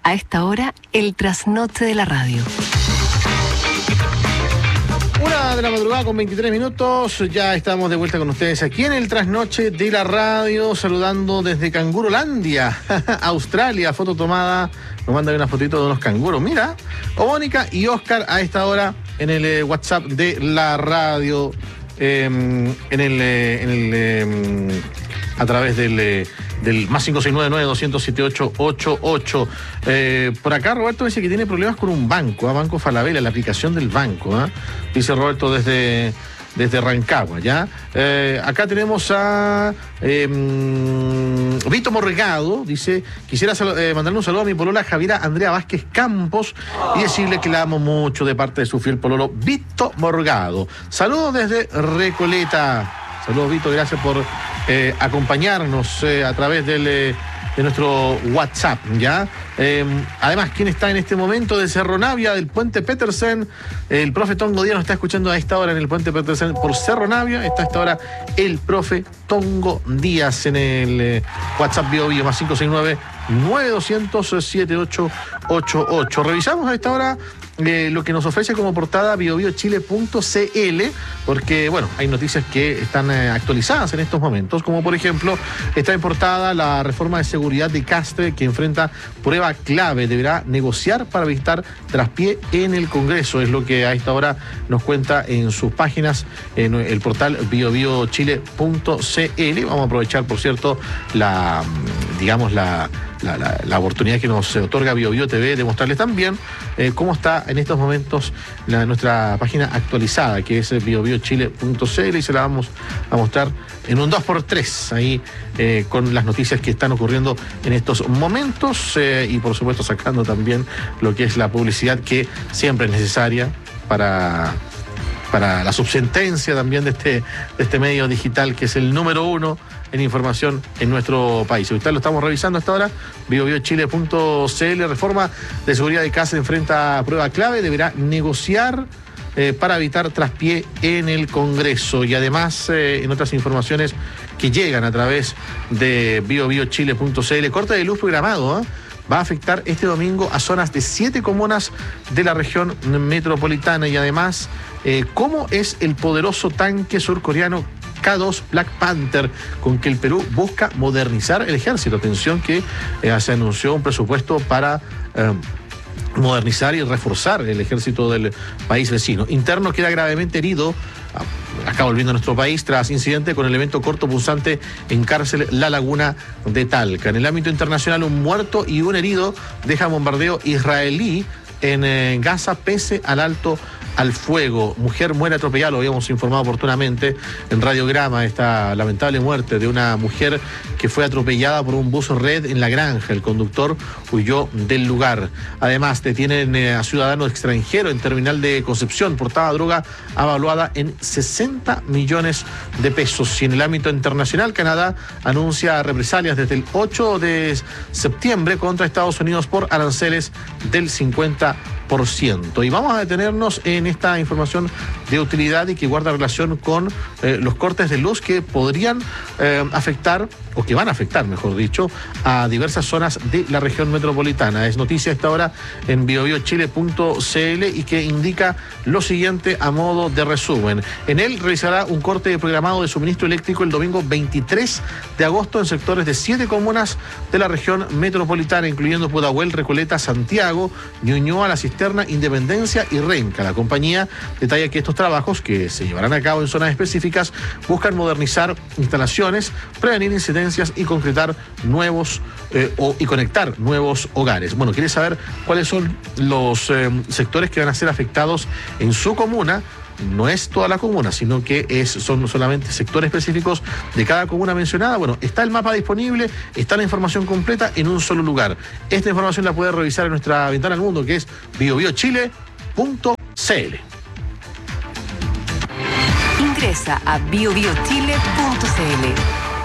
A esta hora, el trasnoche de la radio. 1 de la madrugada con 23 minutos, ya estamos de vuelta con ustedes aquí en el trasnoche de la radio, saludando desde Cangurolandia, Australia, foto tomada, nos mandan una fotito de unos canguros, mira, Mónica y Oscar a esta hora en el WhatsApp de la radio, a través del más 569-9207-888. Por acá Roberto dice que tiene problemas con un banco, Banco Falabella, la aplicación del banco, dice Roberto desde Rancagua, ¿ya? Acá tenemos a Vito Morgado, dice, quisiera mandarle un saludo a mi polola Javiera Andrea Vázquez Campos y decirle que la amo mucho de parte de su fiel pololo Vito Morgado. Saludos desde Recoleta. Saludos, Vito, gracias por acompañarnos a través de nuestro WhatsApp, ¿ya? Además, ¿quién está en este momento de Cerro Navia, del Puente Petersen? El profe Tongo Díaz nos está escuchando a esta hora en el Puente Petersen por Cerro Navia. Está a esta hora el profe Tongo Díaz en el WhatsApp Bio más 569-9200-7888. Revisamos a esta hora lo que nos ofrece como portada biobiochile.cl, porque, bueno, hay noticias que están actualizadas en estos momentos, como por ejemplo, está en portada la reforma de seguridad de Castre, que enfrenta prueba clave, deberá negociar para evitar traspié en el Congreso, es lo que a esta hora nos cuenta en sus páginas, en el portal biobiochile.cl. Vamos a aprovechar, por cierto, la oportunidad que nos otorga BioBio TV de mostrarles también cómo está en estos momentos nuestra página actualizada, que es biobiochile.cl, y se la vamos a mostrar en un 2x3 ahí con las noticias que están ocurriendo en estos momentos y por supuesto sacando también lo que es la publicidad que siempre es necesaria para la subsentencia también de este medio digital que es el número 1 en información en nuestro país. Ahorita lo estamos revisando hasta ahora, biobiochile.cl, reforma de seguridad de casa enfrenta prueba clave, deberá negociar para evitar traspié en el Congreso. Y además, en otras informaciones que llegan a través de biobiochile.cl, corte de luz programado, va a afectar este domingo a zonas de 7 comunas de la región metropolitana. Y además, cómo es el poderoso tanque surcoreano K2 Black Panther con que el Perú busca modernizar el ejército. Atención que se anunció un presupuesto para modernizar y reforzar el ejército del país vecino. Interno queda gravemente herido, acá volviendo a nuestro país, tras incidente con el evento cortopunzante en cárcel La Laguna de Talca. En el ámbito internacional, un muerto y un herido deja bombardeo israelí en Gaza pese al alto al fuego. Mujer muere atropellada, lo habíamos informado oportunamente en Radiograma, esta lamentable muerte de una mujer que fue atropellada por un bus red en La Granja. El conductor huyó del lugar. Además, detienen a ciudadano extranjero en terminal de Concepción, portaba droga avaluada en 60 millones de pesos. Y en el ámbito internacional, Canadá anuncia represalias desde el 8 de septiembre contra Estados Unidos por aranceles del 50%. Y vamos a detenernos en esta información de utilidad y que guarda relación con los cortes de luz que podrían afectar, o que van a afectar, mejor dicho, a diversas zonas de la región metropolitana. Es noticia a esta hora en biobiochile.cl y que indica lo siguiente a modo de resumen. En él realizará un corte programado de suministro eléctrico el domingo 23 de agosto en sectores de 7 comunas de la región metropolitana, incluyendo Pudahuel, Recoleta, Santiago, Ñuñoa, La Cisterna, Independencia y Renca. La compañía detalla que estos trabajos, que se llevarán a cabo en zonas específicas, buscan modernizar instalaciones, prevenir incidencias y concretar nuevos y conectar nuevos hogares. Bueno, ¿quiere saber cuáles son los sectores que van a ser afectados en su comuna? No es toda la comuna, sino que son solamente sectores específicos de cada comuna mencionada. Bueno, está el mapa disponible, está la información completa en un solo lugar. Esta información la puede revisar en nuestra ventana al mundo, que es biobiochile.cl. Ingresa a biobiochile.cl.